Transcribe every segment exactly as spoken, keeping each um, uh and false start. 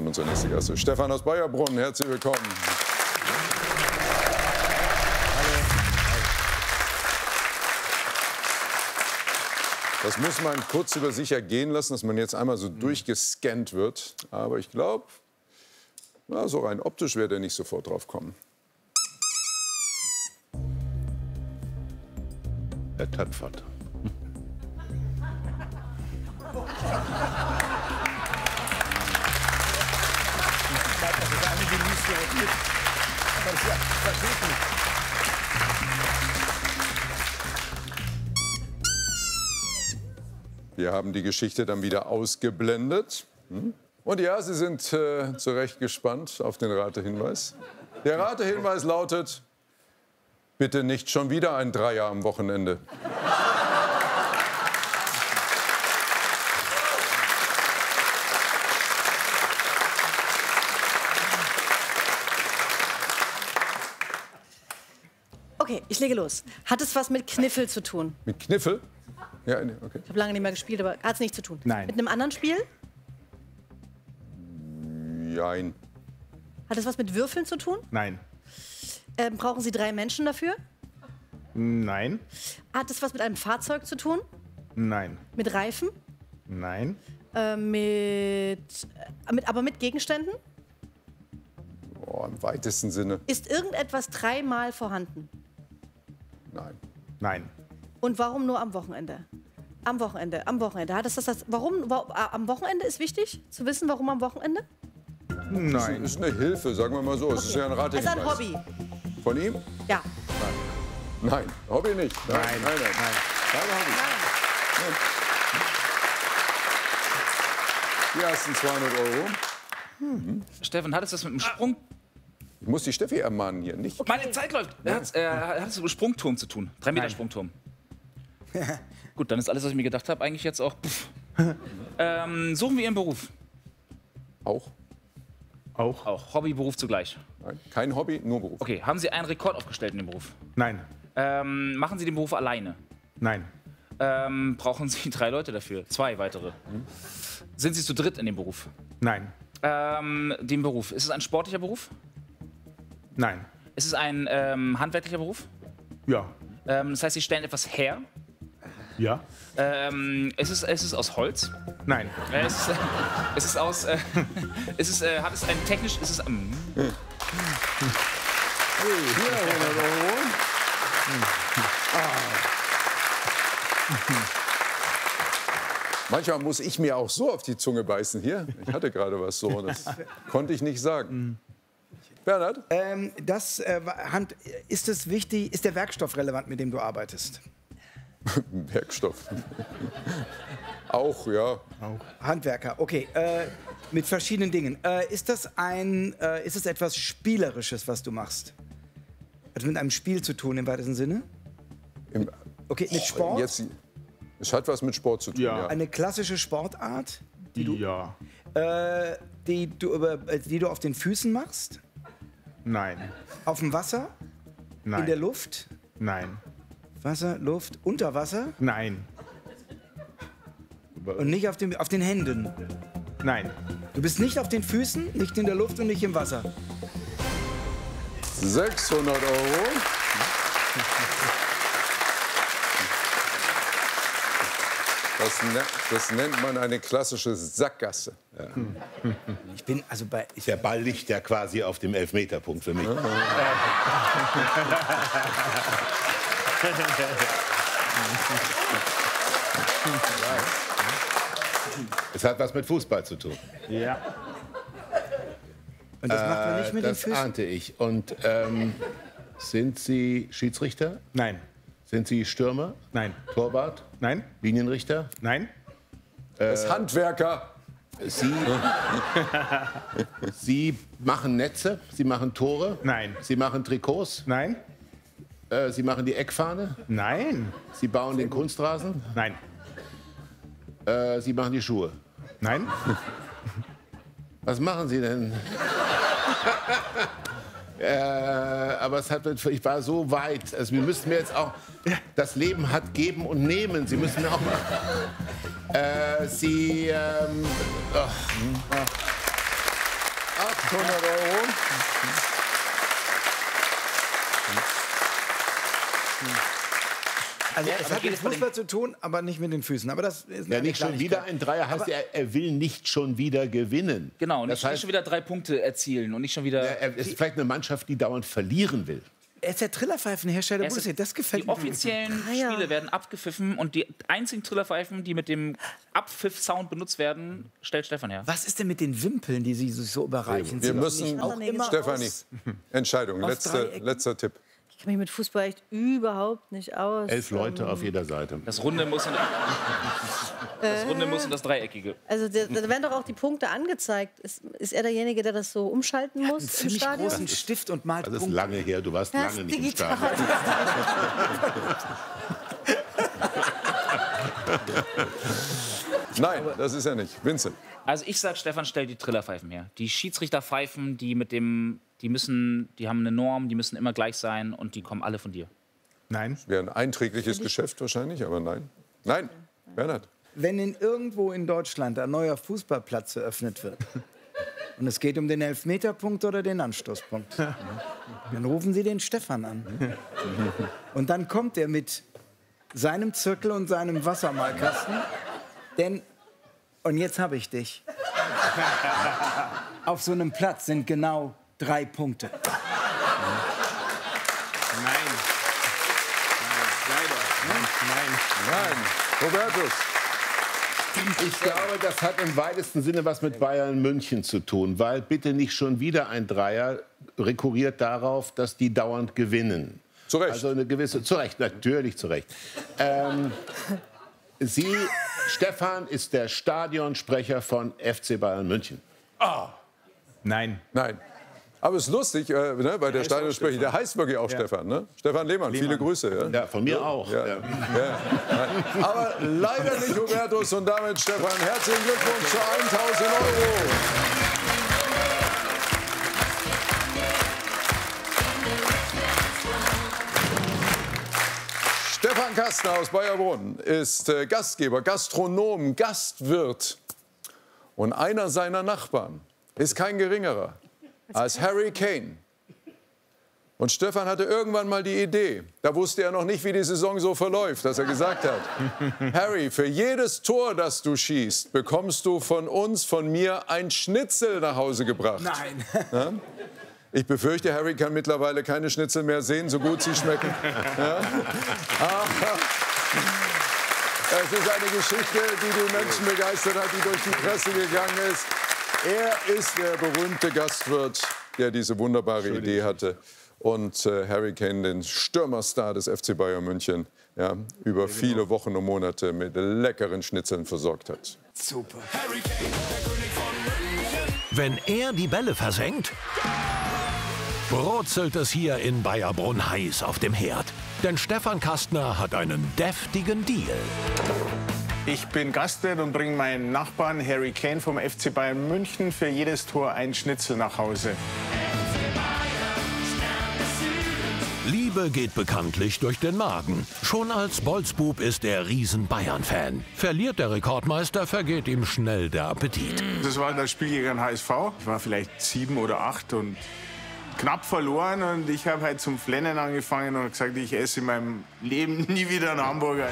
und unser nächster Gast ist Stefan aus Bayerbrunnen. Herzlich willkommen. Das muss man kurz über sich ergehen lassen, dass man jetzt einmal so durchgescannt wird. Aber ich glaube, so rein optisch wird er nicht sofort drauf kommen. Herr Töpfert. Wir haben die Geschichte dann wieder ausgeblendet. Und ja, Sie sind äh, zu Recht gespannt auf den Ratehinweis. Der Ratehinweis lautet: Bitte nicht schon wieder ein Dreier am Wochenende. Okay, ich lege los. Hat es was mit Kniffel zu tun? Mit Kniffel? Ja, nee, okay. Ich habe lange nicht mehr gespielt, aber hat es nichts zu tun. Nein. Mit einem anderen Spiel? Jein. Hat es was mit Würfeln zu tun? Nein. Ähm, brauchen Sie drei Menschen dafür? Nein. Hat es was mit einem Fahrzeug zu tun? Nein. Mit Reifen? Nein. Äh, mit, äh, mit, aber mit Gegenständen? Oh, im weitesten Sinne. Ist irgendetwas dreimal vorhanden? Nein. Nein. Und warum nur am Wochenende? Am Wochenende, am Wochenende. Hat es das, das, warum, wa, am Wochenende ist wichtig zu wissen, warum am Wochenende? Nein. Das ist eine Hilfe, sagen wir mal so. Es ist ja ein Es ist Ratehinweis. ein Hobby. Von ihm? Ja. Nein. Hobby nicht. Nein, Nein. nein, nein. nein. Kein Hobby. Nein. Die ersten zweihundert Euro. Stefan, hat es das mit dem Sprung... Ich muss die Steffi ermahnen hier, nicht? Meine Zeit läuft. Hat es äh, hat es mit dem Sprungturm zu tun? Drei Meter Nein. Sprungturm. Gut, dann ist alles, was ich mir gedacht habe, eigentlich jetzt auch... Pff. ähm, suchen wir Ihren Beruf? Auch? Auch? Auch. Hobby, Beruf zugleich. Nein. Kein Hobby, nur Beruf. Okay, haben Sie einen Rekord aufgestellt in dem Beruf? Nein. Ähm, machen Sie den Beruf alleine? Nein. Ähm, brauchen Sie drei Leute dafür? Zwei weitere? Hm. Sind Sie zu dritt in dem Beruf? Nein. Ähm, den Beruf. Ist es ein sportlicher Beruf? Nein. Ist es ein ähm, handwerklicher Beruf? Ja. Ähm, das heißt, Sie stellen etwas her? Ja. Ähm, ist, es, ist es aus Holz? Nein. Äh, ist, es, äh, ist es aus... Äh, ist es, äh, hat es ein technisch... Ist es... Ähm, vierhundert Euro. Manchmal muss ich mir auch so auf die Zunge beißen hier. Ich hatte gerade was so, das konnte ich nicht sagen. Bernhard? Ähm, das, äh, Hand, ist es wichtig, ist der Werkstoff relevant, mit dem du arbeitest? Werkstoff. Auch, ja. Handwerker, okay. Äh, mit verschiedenen Dingen. Äh, ist das ein, äh, ist es etwas Spielerisches, was du machst? Hat mit einem Spiel zu tun im weitesten Sinne? Im, Okay, mit Sport? Jetzt, es hat was mit Sport zu tun, ja. Ja. Eine klassische Sportart, die du, Ja. äh, die, du über, äh, die du auf den Füßen machst? Nein. Auf dem Wasser? Nein. In der Luft? Nein. Wasser, Luft, unter Wasser? Nein. Und nicht auf, dem, auf den Händen? Nein. Du bist nicht auf den Füßen, nicht in der Luft und nicht im Wasser? sechshundert Euro. Das, ne, das nennt man eine klassische Sackgasse. Ja. Ich bin also bei... Ich, Der Ball liegt ja quasi auf dem Elfmeterpunkt für mich. Es hat was mit Fußball zu tun. Ja. und das macht man nicht mit den Das Füßen? ahnte ich. Und ähm, sind Sie Schiedsrichter? Nein. Sind Sie Stürmer? Nein. Torwart? Nein. Linienrichter? Nein. Das Handwerker. Sie, Sie machen Netze? Sie machen Tore? Nein. Sie machen Trikots? Nein. Äh, Sie machen die Eckfahne? Nein. Sie bauen den Kunstrasen? Nein. Äh, Sie machen die Schuhe? Nein. Was machen Sie denn? äh, aber es hat, ich war so weit. Also wir müssen mir jetzt auch... Das Leben hat Geben und Nehmen. Sie müssen mir auch mal... Äh, Sie... Ähm, oh. achthundert Euro. Also Ja, es aber hat geht mit es bei den- Fußball zu tun, aber nicht mit den Füßen. Aber das ist Ja, eine nicht schon wieder ein Dreier heißt, er, er will nicht schon wieder gewinnen. Genau, nicht, das heißt, nicht schon wieder drei Punkte erzielen und nicht schon wieder. er ist vielleicht eine Mannschaft, die dauernd verlieren will. Er ist der Trillerpfeifenhersteller Erst- Bundesliga. Das gefällt die mir. offiziellen Ah, ja. Spiele werden abgepfiffen und die einzigen Trillerpfeifen, die mit dem Abpfiff-Sound benutzt werden, stellt Stefan her. Was ist denn mit den Wimpeln, die Sie so- so überreichen? Wir Sie müssen, nicht auch immer Stefanie, aus- Entscheidung, aus letzter, Dreiecken? letzter Tipp. Ich kenne mich mit Fußball echt überhaupt nicht aus. Elf Leute Ähm, auf jeder Seite. Das Runde muss in, das Runde muss in das Dreieckige. Also da da werden doch auch die Punkte angezeigt. Ist, ist er derjenige, der das so umschalten muss einen im ziemlich Stadion? großen Stift und malt Das ist Punkte. lange her, du warst Das lange ist nicht im digital. Stadion. Nein, das ist er nicht. Vincent. Also ich sag, Stefan, stell die Trillerpfeifen her. Die Schiedsrichterpfeifen, die mit dem, die müssen, die haben eine Norm, die müssen immer gleich sein und die kommen alle von dir. Nein. Wäre ein einträgliches Geschäft wahrscheinlich, aber nein. Nein, Bernhard. Wenn in irgendwo in Deutschland ein neuer Fußballplatz eröffnet wird und es geht um den Elfmeterpunkt oder den Anstoßpunkt, dann rufen Sie den Stefan an. Und dann kommt er mit seinem Zirkel und seinem Wassermalkasten, denn, und jetzt habe ich dich, auf so einem Platz sind genau drei Punkte. Nein. Nein, Robertus. Ich glaube, das hat im weitesten Sinne was mit Bayern München zu tun, weil bitte nicht schon wieder ein Dreier rekurriert darauf, dass die dauernd gewinnen. Zu Recht. Also eine gewisse, zu Recht, natürlich zu Recht. Ähm, Sie, Stefan, ist der Stadionsprecher von F C Bayern München. Nein. Nein. Aber es ist lustig, äh, ne, bei der Stadionsprecher, der heißt wirklich auch Stefan. Ne? Stefan Lehmann, viele Grüße. Ja? Ja, von mir auch. Ja. Ja. Ja. Nein. Aber leider nicht Hubertus und damit Stefan. Herzlichen Glückwunsch zu tausend Euro. Stefan Kastner aus Bayerbrunn ist äh, Gastgeber, Gastronom, Gastwirt. Und einer seiner Nachbarn ist kein geringerer als Harry Kane. Und Stefan hatte irgendwann mal die Idee, da wusste er noch nicht, wie die Saison so verläuft, dass er gesagt hat, Harry, für jedes Tor, das du schießt, bekommst du von uns, von mir, ein Schnitzel nach Hause gebracht. Nein. Ja? Ich befürchte, Harry kann mittlerweile keine Schnitzel mehr sehen, so gut sie schmecken. Ja? Aber es ist eine Geschichte, die die Menschen begeistert hat, die durch die Presse gegangen ist. Er ist der berühmte Gastwirt, der diese wunderbare Idee hatte und äh, Harry Kane, den Stürmerstar des F C Bayern München, ja, über viele Wochen und Monate mit leckeren Schnitzeln versorgt hat. Super. Wenn er die Bälle versenkt, brutzelt es hier in Bayerbrunn heiß auf dem Herd. Denn Stefan Kastner hat einen deftigen Deal. Ich bin Gastwirt und bringe meinen Nachbarn Harry Kane vom F C Bayern München für jedes Tor ein Schnitzel nach Hause. Liebe geht bekanntlich durch den Magen. Schon als Bolzbub ist er Riesen-Bayern-Fan. Verliert der Rekordmeister, vergeht ihm schnell der Appetit. Das war das Spiel gegen den H S V. Ich war vielleicht sieben oder acht und knapp verloren. Und ich habe halt zum Flennen angefangen und gesagt, ich esse in meinem Leben nie wieder einen Hamburger.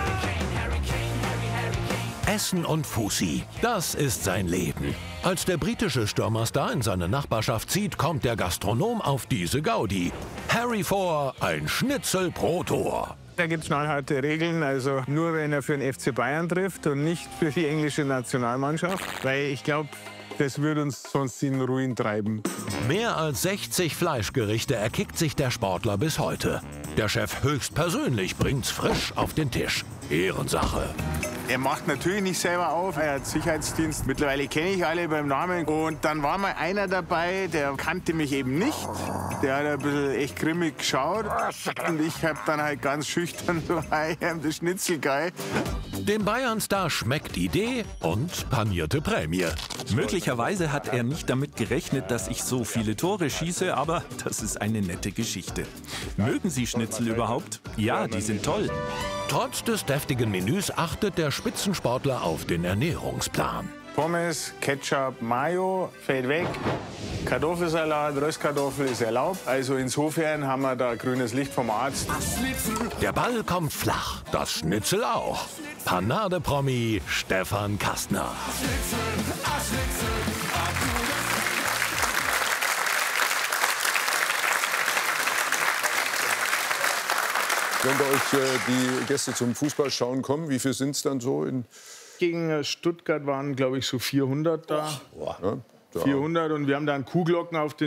Essen und Fussi, das ist sein Leben. Als der britische Stürmerstar in seine Nachbarschaft zieht, kommt der Gastronom auf diese Gaudi. Harry vor, ein Schnitzel pro Tor. Da gibt es knallharte Regeln, also nur wenn er für den F C Bayern trifft und nicht für die englische Nationalmannschaft. Weil ich glaube, das würde uns sonst in den Ruin treiben. Mehr als sechzig Fleischgerichte erkickt sich der Sportler bis heute. Der Chef höchstpersönlich bringt's frisch auf den Tisch. Ehrensache. Er macht natürlich nicht selber auf, er hat Sicherheitsdienst. Mittlerweile kenne ich alle beim Namen. Und dann war mal einer dabei, der kannte mich eben nicht. Der hat ein bisschen echt grimmig geschaut. Und ich habe dann halt ganz schüchtern so, I am the Schnitzel Guy. Dem Bayern-Star schmeckt Idee und panierte Prämie. Möglicherweise hat er nicht damit gerechnet, dass ich so viele Tore schieße, aber das ist eine nette Geschichte. Mögen Sie Schnitzel überhaupt? Ja, die sind toll. Trotz des deftigen Menüs achtet der Spitzensportler auf den Ernährungsplan. Pommes, Ketchup, Mayo fällt weg. Kartoffelsalat, Röstkartoffel ist erlaubt. Also insofern haben wir da grünes Licht vom Arzt. Der Ball kommt flach, das Schnitzel auch. Panade-Promi Stefan Kastner. Wenn bei euch äh, die Gäste zum Fußballschauen kommen, wie viel sind es dann so? In Gegen Stuttgart waren, glaube ich, so vierhundert da. ja, da vierhundert und wir haben dann Kuhglocken auf den